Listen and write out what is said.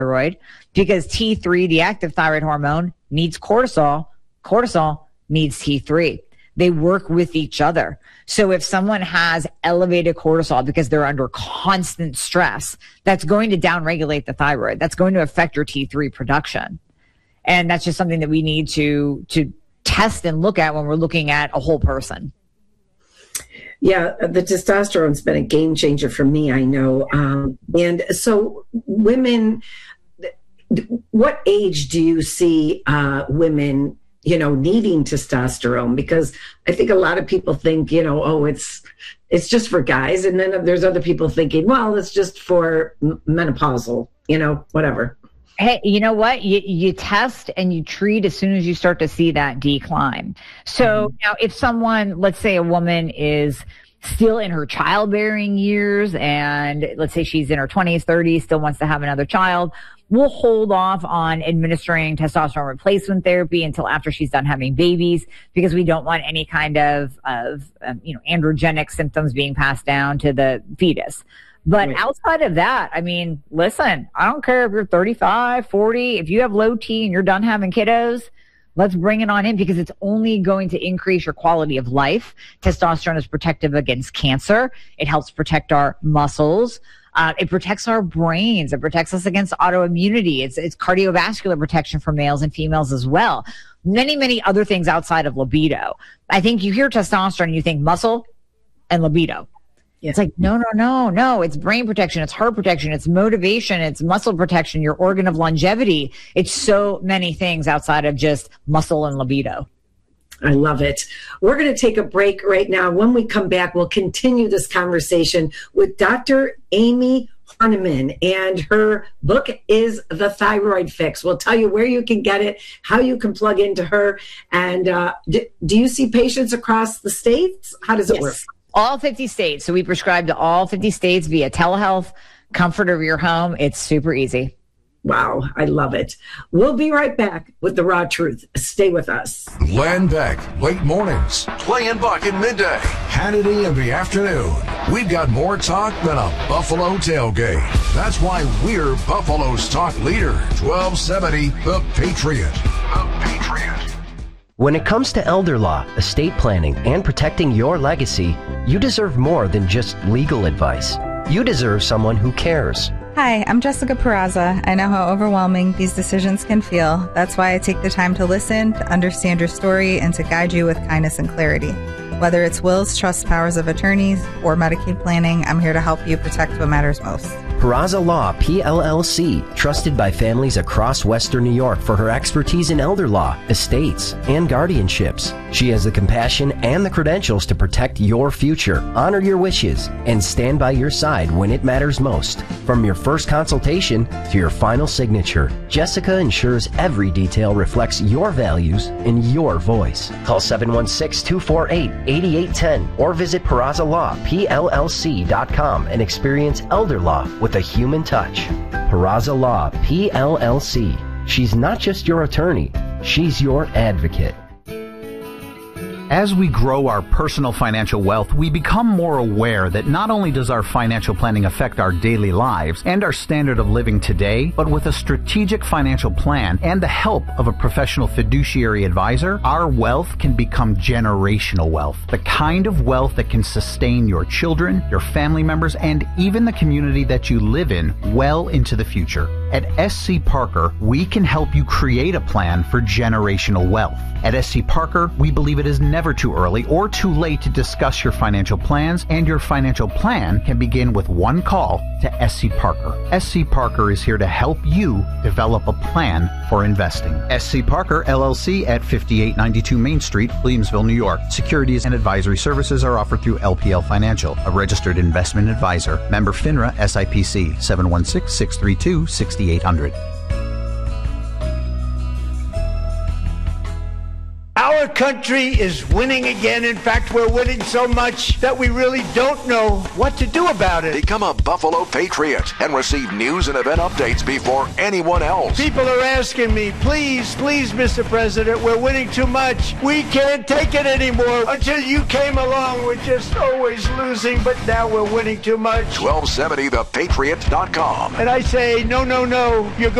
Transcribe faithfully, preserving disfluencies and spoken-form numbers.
thyroid because T three, the active thyroid hormone, needs cortisol. Cortisol needs T three. They work with each other. So if someone has elevated cortisol because they're under constant stress, that's going to downregulate the thyroid. That's going to affect your T three production. And that's just something that we need to, to test and look at when we're looking at a whole person. Yeah, the testosterone's been a game changer for me, I know. Um, and so women, what age do you see uh, women, you know, needing testosterone? Because I think a lot of people think, you know, oh, it's it's just for guys. And then there's other people thinking, well, it's just for menopausal, you know, whatever. Hey, you know what? You, you test and you treat as soon as you start to see that decline. So mm-hmm. now if someone, let's say a woman is still in her childbearing years and let's say she's in her twenties, thirties, still wants to have another child, we'll hold off on administering testosterone replacement therapy until after she's done having babies because we don't want any kind of, of um, you know, androgenic symptoms being passed down to the fetus. But right. outside of that, I mean, listen, I don't care if you're thirty-five, forty, if you have low T and you're done having kiddos, let's bring it on in because it's only going to increase your quality of life. Testosterone is protective against cancer. It helps protect our muscles. Uh, it protects our brains. It protects us against autoimmunity. It's, it's cardiovascular protection for males and females as well. Many, many other things outside of libido. I think you hear testosterone and you think muscle and libido. Yeah. It's like, no, no, no, no. It's brain protection. It's heart protection. It's motivation. It's muscle protection, your organ of longevity. It's so many things outside of just muscle and libido. I love it. We're going to take a break right now. When we come back, we'll continue this conversation with Doctor Amy Horniman, and her book is The Thyroid Fix. We'll tell you where you can get it, how you can plug into her. And uh, do, do you see patients across the states? How does it yes. work? All fifty states. So we prescribe to all fifty states via telehealth, comfort of your home. It's super easy. Wow, I love it. We'll be right back with The Raw Truth. Stay with us. Len Beck, late mornings. Clay and Buck in midday. Hannity in the afternoon. We've got more talk than a Buffalo tailgate. That's why we're Buffalo's talk leader. twelve seventy The Patriot. The Patriot. When it comes to elder law, estate planning, and protecting your legacy, you deserve more than just legal advice. You deserve someone who cares. Hi, I'm Jessica Peraza. I know how overwhelming these decisions can feel. That's why I take the time to listen, to understand your story, and to guide you with kindness and clarity. Whether it's wills, trusts, powers of attorneys, or Medicaid planning, I'm here to help you protect what matters most. Peraza Law, P L L C, trusted by families across Western New York for her expertise in elder law, estates, and guardianships. She has the compassion and the credentials to protect your future, honor your wishes, and stand by your side when it matters most. From your first consultation to your final signature, Jessica ensures every detail reflects your values and your voice. Call seven one six, two four eight, eight eight one zero or visit Peraza Law P L L C dot com and experience elder law with a human touch. Peraza Law P L L C. She's not just your attorney, she's your advocate. As we grow our personal financial wealth, we become more aware that not only does our financial planning affect our daily lives and our standard of living today, but with a strategic financial plan and the help of a professional fiduciary advisor, our wealth can become generational wealth. The kind of wealth that can sustain your children, your family members, and even the community that you live in well into the future. At S C Parker, we can help you create a plan for generational wealth. At S C Parker, we believe it is never too early or too late to discuss your financial plans, and your financial plan can begin with one call to S C Parker. S C Parker is here to help you develop a plan for investing. S C Parker, L L C at fifty-eight ninety-two Main Street, Williamsville, New York. Securities and advisory services are offered through L P L Financial, a registered investment advisor. Member FINRA S I P C, seven one six, six three two, six eight zero zero. Our Our country is winning again. In fact, we're winning so much that we really don't know what to do about it. Become a Buffalo Patriot and receive news and event updates before anyone else. People are asking me, please, please, Mister President, we're winning too much. We can't take it anymore. Until you came along, we're just always losing, but now we're winning too much. twelve seventy the patriot dot com. And I say, no, no, no, you're